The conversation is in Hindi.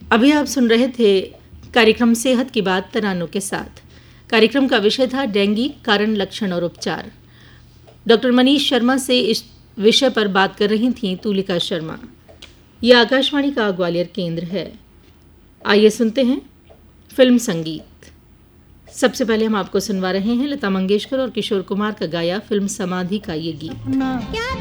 अभी आप सुन रहे थे कार्यक्रम सेहत की बात तरानों के साथ। कार्यक्रम का विषय था डेंगू, कारण, लक्षण और उपचार। डॉक्टर मनीष शर्मा से इस विषय पर बात कर रही थीं तुलिका शर्मा। यह आकाशवाणी का ग्वालियर केंद्र है। आइए सुनते हैं फिल्म संगीत। सबसे पहले हम आपको सुनवा रहे हैं लता मंगेशकर और किशोर कुमार का गाया फिल्म समाधि का ये गीत।